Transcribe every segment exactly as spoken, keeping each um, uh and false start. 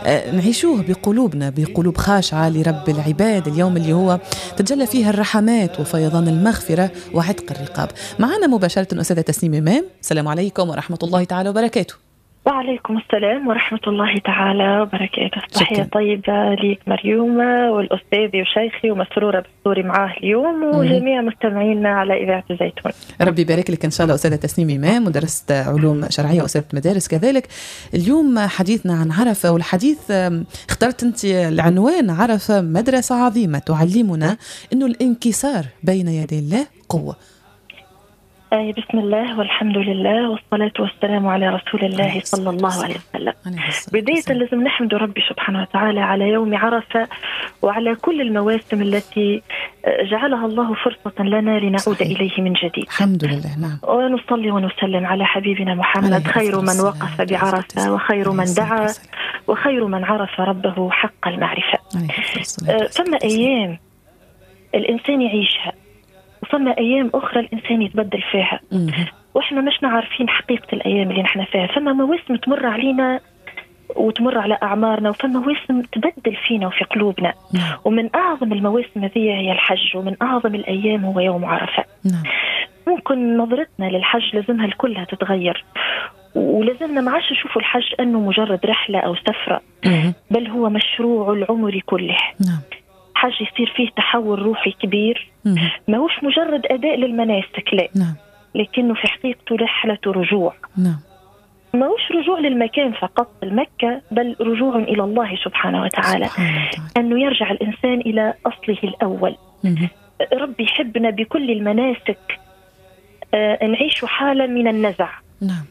نعيشوه بقلوبنا، بقلوب خاشعة لرب العباد، اليوم اللي هو تتجلى فيها الرحمات وفيضان المغفرة وعتق الرقاب. معنا مباشرة أستاذة تسنيم إمام. السلام عليكم ورحمة الله تعالى وبركاته. وعليكم السلام ورحمة الله تعالى وبركاته. تحية طيبة ليك مريومة والأستاذي وشيخي، ومسرورة بحضوري معاه اليوم وجميع مستمعينا على إذاعة الزيتون. ربي يبارك لك إن شاء الله. أستاذة تسنيم إمام، مدرسة علوم شرعية وأستاذة مدارس كذلك. اليوم حديثنا عن عرفة، والحديث اخترت أنت العنوان عرفة مدرسة عظيمة تعلمنا إنه الانكسار بين يدي الله قوة. آه بسم الله والحمد لله والصلاة والسلام على رسول الله صلى الله عليه وسلم. بداية لازم نحمد ربي سبحانه وتعالى على يوم عرفة وعلى كل المواسم التي جعلها الله فرصة لنا لنعود صحيح. إليه من جديد. الحمد لله. نعم. ونصلي ونسلم على حبيبنا محمد، خير من وقف بعرفة وخير من دعا وخير من عرف ربه حق المعرفة. ثم أيام الإنسان يعيشها، وثم أيام أخرى الإنسان يتبدل فيها، وإحنا مش عارفين حقيقة الأيام اللي نحن فيها. فما مواسم تمر علينا وتمر على أعمارنا، وفما مواسم تبدل فينا وفي قلوبنا. ومن أعظم المواسم هذه هي الحج، ومن أعظم الأيام هو يوم عرفة. ممكن نظرتنا للحج لازمها الكلها تتغير، ولازمنا ما عادش نشوفوا الحج أنه مجرد رحلة أو سفرة، بل هو مشروع العمر كله. حج يصير فيه تحول روحي كبير، ما هوش مجرد أداء للمناسك، لا، نعم. لكنه في حقيقته رحلة رجوع، نعم. ما هوش رجوع للمكان فقط المكة، بل رجوع إلى الله سبحانه وتعالى، سبحانه وتعالى. أنه يرجع الإنسان إلى أصله الأول. مم. ربي يحبنا بكل المناسك آه نعيش حالة من النزع، نعم.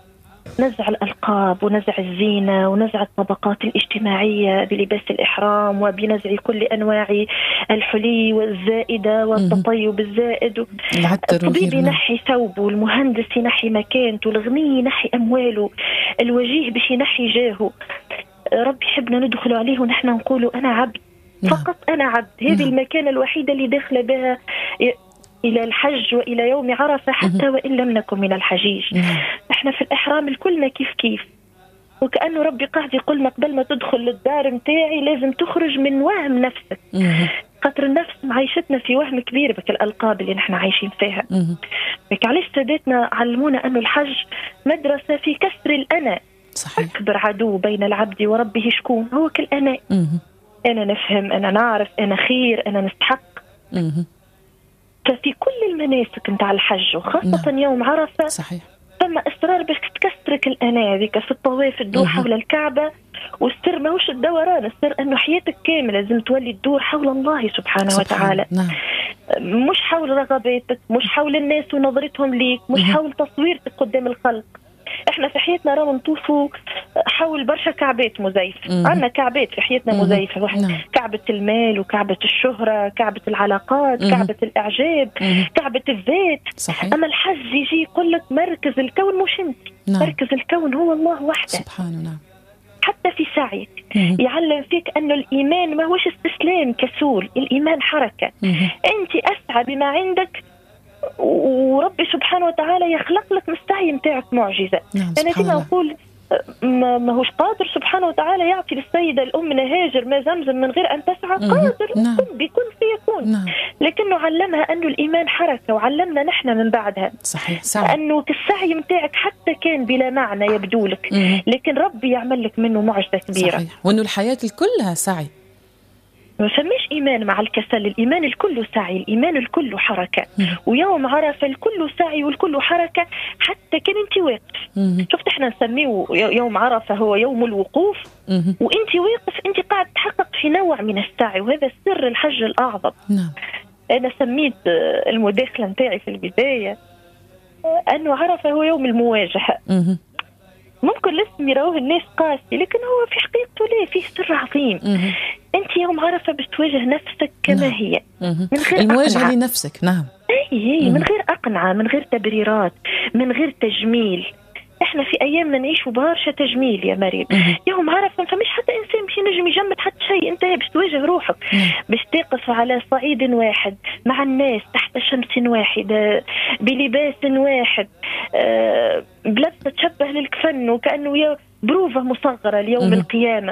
نزع الألقاب ونزع الزينة ونزع الطبقات الاجتماعية بلباس الإحرام، وبنزع كل أنواع الحلي والزائدة والتطيب الزائد. الطبيب ينحي ثوبه، والمهندس ينحي مكانته، الغني ينحي أمواله، الوجيه باش ينحي جاهه. رب يحبنا ندخل عليه ونحن نقول أنا عبد، فقط أنا عبد. هذه المكانة الوحيدة اللي داخل بها إلى الحج وإلى يوم عرفة، حتى وإن لم نكن من الحجيج. إحنا في الإحرام الكلنا كيف كيف، وكأنه ربي قاعد يقولنا قبل ما تدخل للدار متاعي لازم تخرج من وهم نفسك، خاطر النفس معيشتنا في وهم كبير بك الألقاب اللي نحن عايشين فيها. بك علاش سادتنا علمونا أنه الحج مدرسة في كسر الأنا. صحيح. أكبر عدو بين العبد وربه شكون؟ هو كالأنا. أنا نفهم، أنا نعرف، أنا خير، أنا نستحق. ففي كل المناسك نتاع الحج وخاصة نعم. يوم عرفة صحيح. ثم إصرار باش تكسرك الأنا ذيك في الطواف الدور حول الكعبة. والسر ماهوش الدوران، السر أنه حياتك كاملة لازم تولي الدور حول الله سبحانه سبحان. وتعالى نعم. مش حول رغباتك، مش حول الناس ونظرتهم ليك، مش مه. حول تصويرك قدام الخلق. احنا في حياتنا رانا نطوفوا حول برشا كعبات مزيفة، عندنا كعبات في حياتنا مزيفة، نعم. كعبة المال وكعبة الشهرة، كعبة العلاقات، مه. كعبة الإعجاب، مه. كعبة الذات. صحيح. أما الحج يجي يقول لك مركز الكون مش أنت، نعم. مركز الكون هو الله وحده سبحانه. نعم. حتى في سعيك مه. يعلم فيك أنه الإيمان ما هوش استسلام كسول، الإيمان حركة. مه. أنت أسعى بما عندك، وربي سبحانه وتعالى يخلق لك مستعي متاعك معجزة. نعم. أنا ديما أقول ما هوش قادر سبحانه وتعالى يعطي للسيدة الأم هاجر ما زمزم من غير أن تسعى؟ مم. قادر. نعم. بيكون فيكون. نعم. لكنه علمها أنه الإيمان حركة، وعلمنا نحن من بعدها صحيح. صحيح. أنه السعي متاعك حتى كان بلا معنى يبدو لك، مم. لكن ربي يعمل لك منه معجزة كبيرة. صحيح. وأنه الحياة كلها سعي، ما سميش إيمان مع الكسل، الإيمان الكل سعي، الإيمان الكل حركة. مم. ويوم عرفة الكل سعي والكل حركة، حتى كان انت واقف. مم. شفت احنا نسميه يوم عرفة هو يوم الوقوف. مم. وانت واقف انت قاعد تحقق في نوع من السعي، وهذا سر الحج الأعظم. نعم. أنا سميت المداخلة نتاعي في البداية أنه عرفة هو يوم المواجهة. مم. ممكن الاسم يراوه الناس قاسي، لكن هو في حقيقته ليه فيه سر عظيم. مم. أنت يوم عرفة بس تواجه نفسك كما نعم. هي، من غير المواجهة أقنعة لنفسك. نعم. أي من غير أقنعة، من غير تبريرات، من غير تجميل. احنا في ايامنا نعيش برشا تجميل يا مريم. مه. يوم عرفة ما فماش حتى انسان باش ينجم يجمد حتى شيء، انت باش تواجه روحك، باش تقف على صعيد واحد مع الناس تحت شمس واحدة بلباس واحد، أه بلبسة تشبه للكفن، وكأنه يا بروفة مصغرة ليوم مه. القيامة.